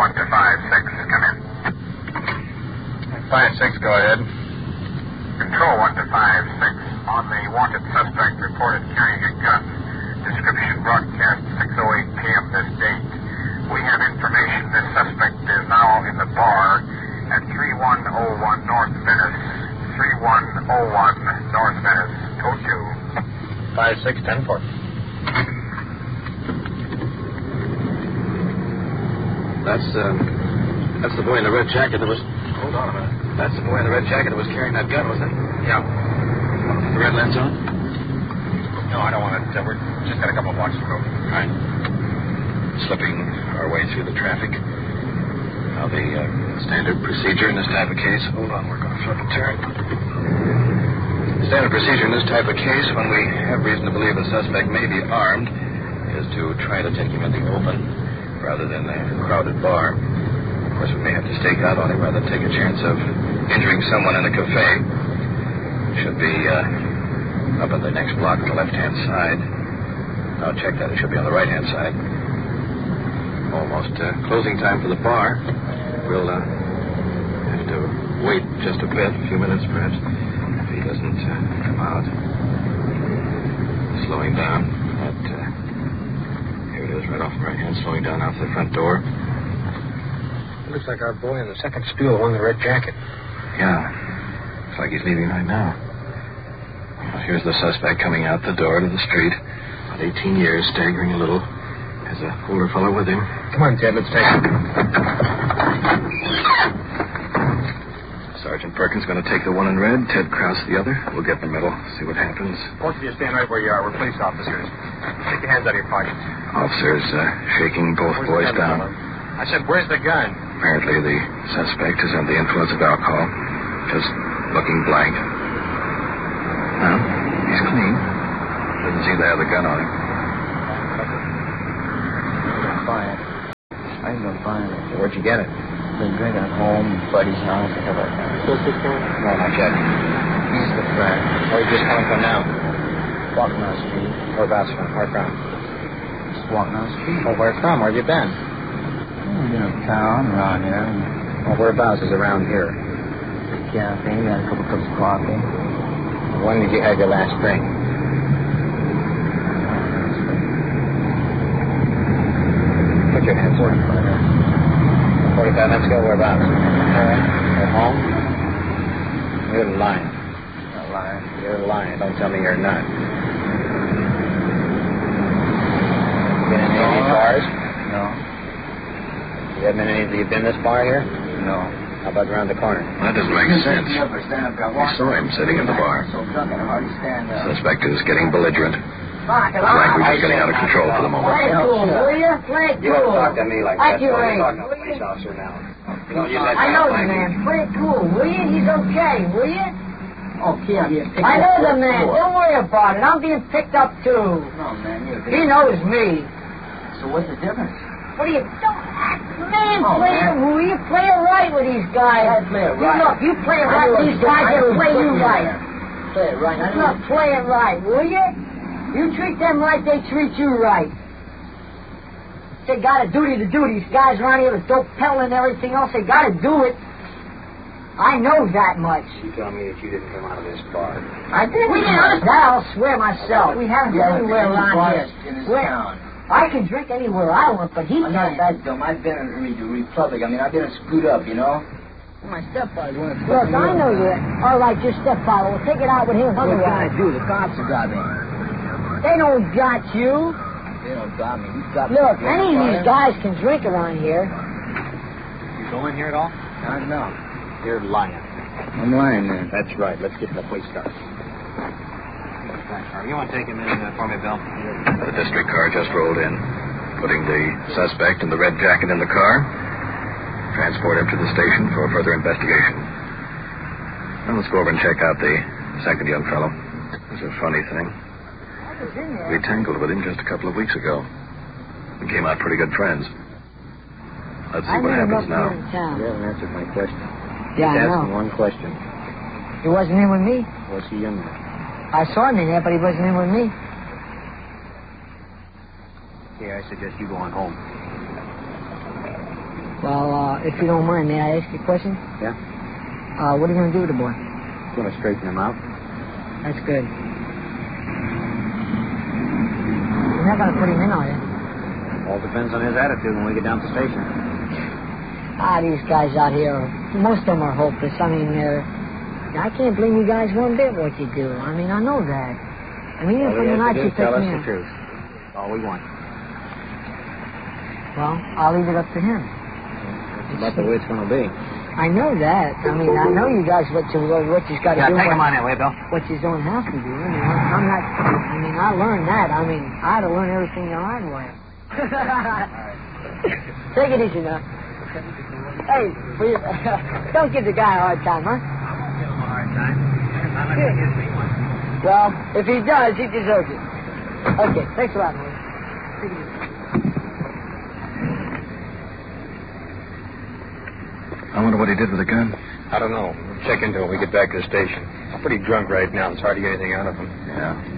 1 to 5-6, come in. 5-6, go ahead. Control 1 to 5-6. On the wanted suspect reported carrying a gun. Description broadcast 6:08 p.m. this date. We have information this suspect is now in the bar at 3101 North Venice. 3101 North Venice. Code 2. 5-6, 10-4. That's the boy in the red jacket that was... Hold on a minute. That's the boy in the red jacket that was carrying that gun, wasn't it? Yeah. The red lens on? No, I don't want to. We're just got a couple of blocks to go. All right. Slipping our way through the traffic. Now, the standard procedure in this type of case... Hold on, we're going to flip and turn. The standard procedure in this type of case, when we have reason to believe a suspect may be armed, is to try to take him in the open rather than a crowded bar. Of course, we may have to stake out on him rather than take a chance of injuring someone in a cafe. Should be up on the next block on the left-hand side. Now, check that. It should be on the right-hand side. Almost closing time for the bar. We'll have to wait just a bit, a few minutes perhaps, if he doesn't come out. Slowing down at... here it is, right off the right hand, slowing down out the front door. It looks like our boy in the second stool, the one in the red jacket. Yeah. Looks like he's leaving right now. Well, here's the suspect coming out the door to the street. About 18 years, staggering a little. Has an older fellow with him. Come on, Ted, let's take him. Sergeant Perkins going to take the one in red, Ted Krause the other. We'll get in the middle, see what happens. Both of you stand right where you are. We're police officers. Take your hands out of your pockets. Officers shaking both boys down. I said, where's the gun? Apparently the suspect is under the influence of alcohol. Just looking blank. Well, he's clean. Doesn't seem to have the gun on him. Fine. I ain't gonna find it. Where'd you get it? Been drinking at home, buddy's house, and stuff like that. No, not yet. He's the friend. Where are you just coming from now? Walking down the street. Whereabouts from? Where from? Just walking down the street. Oh, where from? Where have you been? We've been uptown, around here. Oh, whereabouts is around here? The cafe, we had a couple cups of coffee. When did you have your last drink? Put your hands up. 45 minutes ago, whereabouts? At home? You're lying. Not lying. You're lying. Don't tell me you're not. Been in any of these bars? No. You haven't been in any... Have you been in this bar here? No. How about around the corner? That doesn't make sense. We saw him sitting in the bar. So drunk I can hardly stand up. Suspect is getting belligerent. Language is getting out of control for the moment. Play it cool, will you? Play it cool. You don't talk to me like that. You're You're talking to a police officer now. You don't use that I kind know of the language. man. Play it cool, will you? He's okay, will you? Okay, I'm getting picked I up. know the man. Don't worry about it. I'm being picked up, too. No, man, you're He knows me. So what's the difference? What do you... Don't act. Man, Oh, play it, man. will you? Play it right with these guys. I play it right. Look, you play it right with these guys, they'll play you right. Play it right. Look, play it right, will you? You treat them right, they treat you right. They got a duty to do. These guys around here with dope peddling and everything else, they got to do it. I know that much. You tell me that you didn't come out of this bar. I didn't. We didn't. That I'll swear myself. We haven't been anywhere around here. In this Where- town. I can drink anywhere I want, but he I'm not can't. that dumb. I've been in the Republic. I mean, I've been screwed up, you know? My stepfather wanted to Look, I know you. All right, your stepfather. We'll take it out with him. What can I Otherwise, do? The cops have got me. they don't got you. They don't got me. You got me. Look, any of these guys can drink around here. You go in here at all? I know. You're lying. I'm lying, man. That's right. Let's get the police car. You want to take him in for me, Bill? The district car just rolled in, putting the suspect in the red jacket in the car. Transport him to the station for further investigation. Now let's go over and check out the second young fellow. It's a funny thing. We tangled with him just a couple of weeks ago. We came out pretty good friends. Let's see what happens now. You haven't answered my question. Yeah, I Just asking know. one question. He wasn't in with me. Was he in there? I saw him in there, but he wasn't in with me. Okay, I suggest you go on home. Well, if you don't mind, may I ask you a question? Yeah? What are you going to do with the boy? Going to straighten him out. That's good. You're not going to put him in, are you? All depends on his attitude when we get down to the station. These guys out here, most of them are hopeless. I mean, I can't blame you guys one bit what you do. I mean, I know that. I mean, even from the night you picked tell us me the up. truth. All we want. Well, I'll leave it up to him. That's about the way it's going to be. I know that. I mean, I know you guys what you've got to do. Take him on that way, Bill. What you don't have to do. I mean, I'm not. I mean, I learned that. I mean, I had to learn everything the hard way. Take it easy now. Hey, don't give the guy a hard time, huh? Give him a hard time. I'm not going to give me one. Well, if he does, he deserves it. Okay, thanks a lot, man. Take it easy. I wonder what he did with the gun. I don't know. We'll check into it when we get back to the station. He's pretty drunk right now. It's hard to get anything out of him. Yeah.